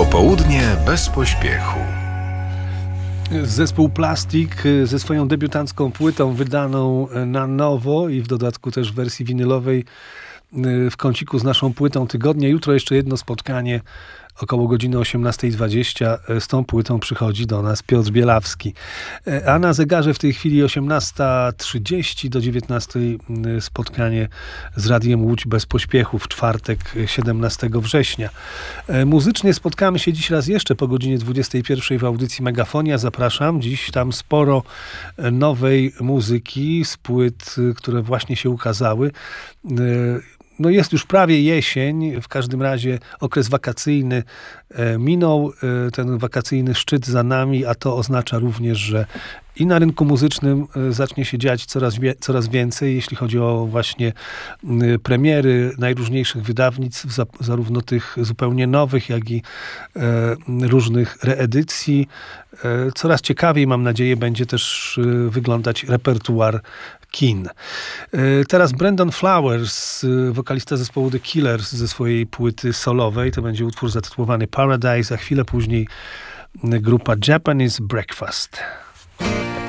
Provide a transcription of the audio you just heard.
Popołudnie bez pośpiechu. Zespół Plastic ze swoją debiutancką płytą wydaną na nowo i w dodatku też w wersji winylowej w kąciku z naszą płytą tygodnia. Jutro jeszcze jedno spotkanie około godziny 18:20. Z tą płytą przychodzi do nas Piotr Bielawski. A na zegarze w tej chwili 18:30 do 19:00 spotkanie z Radiem Łódź bez pośpiechu w czwartek 17 września. Muzycznie spotkamy się dziś raz jeszcze po godzinie 21:00 w audycji Megafonia. Zapraszam. Dziś tam sporo nowej muzyki z płyt, które właśnie się ukazały. No jest już prawie jesień, w każdym razie okres wakacyjny minął, ten wakacyjny szczyt za nami, a to oznacza również, że i na rynku muzycznym zacznie się dziać coraz więcej, jeśli chodzi o właśnie premiery najróżniejszych wydawnictw, zarówno tych zupełnie nowych, jak i różnych reedycji. Coraz ciekawiej, mam nadzieję, będzie też wyglądać repertuar kin. Teraz Brandon Flowers, wokalista zespołu The Killers ze swojej płyty solowej. To będzie utwór zatytułowany Paradise, a chwilę później grupa Japanese Breakfast.